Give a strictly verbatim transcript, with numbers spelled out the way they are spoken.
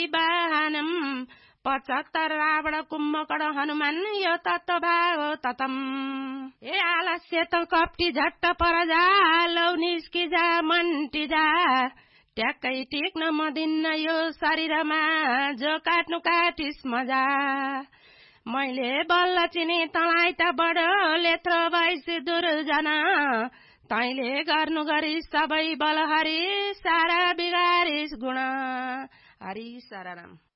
वाहनम पचहत्तर रावण कुम्भकर्ण हनुमान यो तत्व भागो ततम ए आलस्य त कप्टी झट्ट पर जा लौ निस्की जा मन्टी जा ट्याक्कै टेक्न म दिन्न यो शरीरमा जो काट्नु काटिस मजा मैले बल्ल चिने तँलाई त बडो लेत्रो भइस दुर्जना तैले गर्नु गरिस सबै बल हरि सारा बिगारिस गुण हरि शरणम।